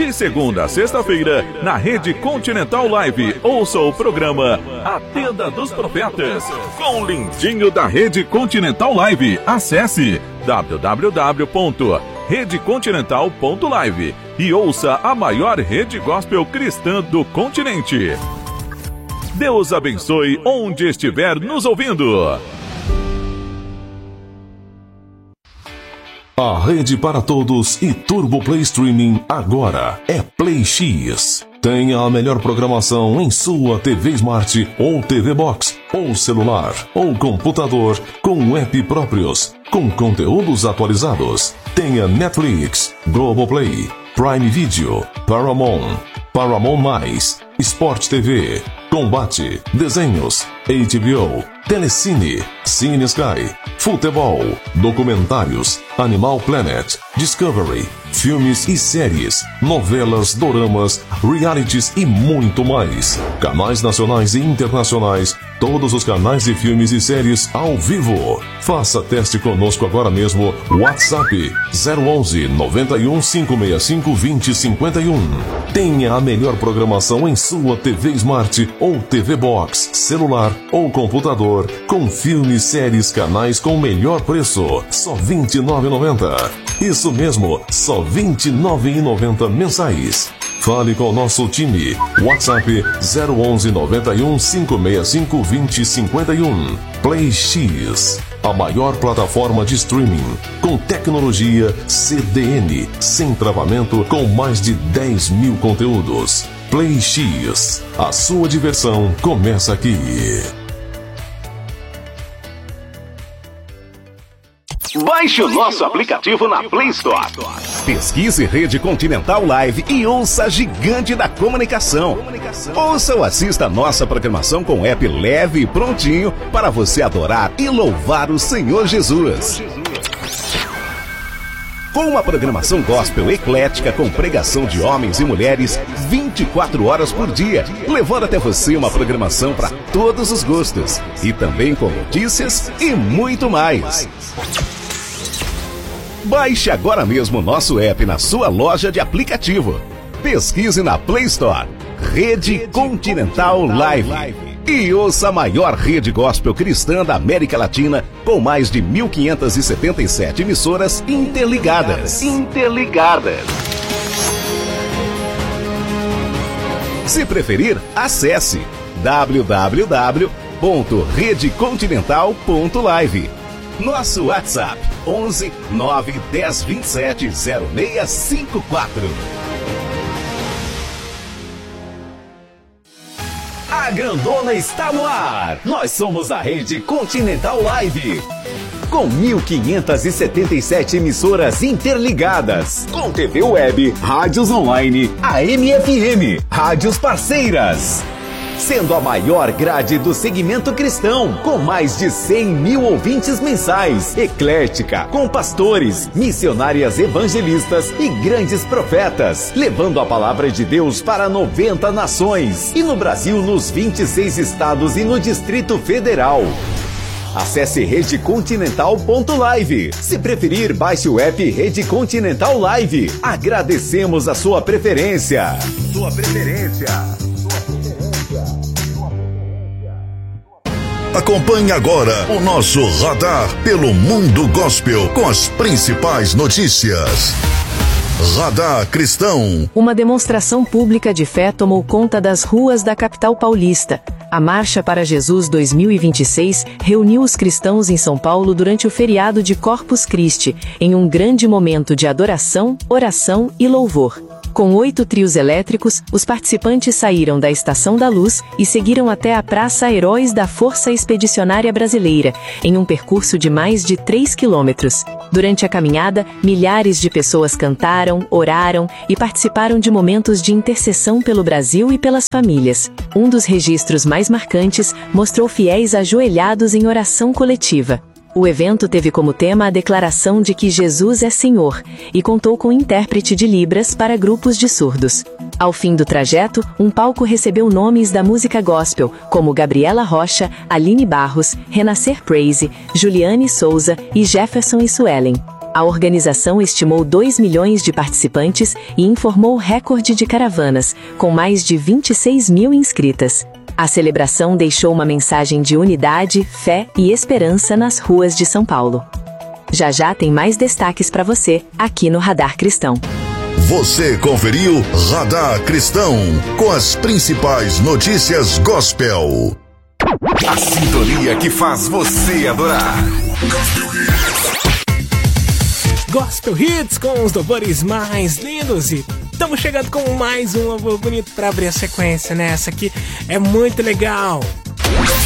De segunda a sexta-feira, na Rede Continental Live, ouça o programa A Tenda dos Profetas, com o lindinho da Rede Continental Live. Acesse www.redecontinental.live e ouça a maior rede gospel cristã do continente. Deus abençoe onde estiver nos ouvindo. A rede para todos e Turbo Play Streaming agora é Play X. Tenha a melhor programação em sua TV Smart ou TV Box, ou celular, ou computador, com app próprios, com conteúdos atualizados. Tenha Netflix, Globoplay, Prime Video, Paramount, Paramount+, Sport TV, Combate, Desenhos, HBO, Telecine, Cine Sky, Futebol, Documentários, Animal Planet, Discovery, filmes e séries, novelas, doramas, realities e muito mais. Canais nacionais e internacionais, todos os canais de filmes e séries ao vivo. Faça teste conosco agora mesmo. WhatsApp 011 91 565 2051. Tenha a melhor programação em sua TV Smart ou TV Box, celular ou computador, com filmes, séries, canais com melhor preço. Só R$ 29,90. Isso mesmo, só R$ 29,90 mensais. Fale com o nosso time. WhatsApp 011 91 565 2051. Play X, a maior plataforma de streaming com tecnologia CDN, sem travamento, com mais de 10 mil conteúdos. Play X, a sua diversão começa aqui. Baixe o nosso aplicativo na Play Store. Pesquise Rede Continental Live e ouça a gigante da comunicação. Ouça ou assista a nossa programação com app leve e prontinho para você adorar e louvar o Senhor Jesus. Com uma programação gospel eclética com pregação de homens e mulheres 24 horas por dia, levando até você uma programação para todos os gostos e também com notícias e muito mais. Baixe agora mesmo o nosso app na sua loja de aplicativo. Pesquise na Play Store Rede Continental Live e ouça a maior rede gospel cristã da América Latina, com mais de 1.577 emissoras interligadas. Se preferir, acesse www.redecontinental.live. Nosso WhatsApp 11 9 10 27 0654. A Grandona está no ar. Nós somos a Rede Continental Live, com 1.577 emissoras interligadas, com TV web, rádios online, AM e FM, rádios parceiras, sendo a maior grade do segmento cristão, com mais de 100 mil ouvintes mensais, eclética, com pastores, missionárias evangelistas e grandes profetas, levando a palavra de Deus para 90 nações, e no Brasil, nos 26 estados e no Distrito Federal. Acesse redecontinental.live. Se preferir, baixe o app Rede Continental Live. Agradecemos a sua preferência. Acompanhe agora o nosso radar pelo mundo gospel com as principais notícias. Radar Cristão. Uma demonstração pública de fé tomou conta das ruas da capital paulista. A Marcha para Jesus 2026 reuniu os cristãos em São Paulo durante o feriado de Corpus Christi, em um grande momento de adoração, oração e louvor. Com 8 trios elétricos, os participantes saíram da Estação da Luz e seguiram até a Praça Heróis da Força Expedicionária Brasileira, em um percurso de mais de 3 quilômetros. Durante a caminhada, milhares de pessoas cantaram, oraram e participaram de momentos de intercessão pelo Brasil e pelas famílias. Um dos registros mais marcantes mostrou fiéis ajoelhados em oração coletiva. O evento teve como tema a declaração de que Jesus é Senhor e contou com intérprete de Libras para grupos de surdos. Ao fim do trajeto, um palco recebeu nomes da música gospel, como Gabriela Rocha, Aline Barros, Renascer Praise, Juliane Souza e Jefferson e Suelen. A organização estimou 2 milhões de participantes e informou recorde de caravanas, com mais de 26 mil inscritas. A celebração deixou uma mensagem de unidade, fé e esperança nas ruas de São Paulo. Já já tem mais destaques para você, aqui no Radar Cristão. Você conferiu Radar Cristão, com as principais notícias gospel. A sintonia que faz você adorar. Gospel Hits com os louvores mais lindos, e estamos chegando com mais um louvor bonito para abrir a sequência, né? Essa aqui é muito legal.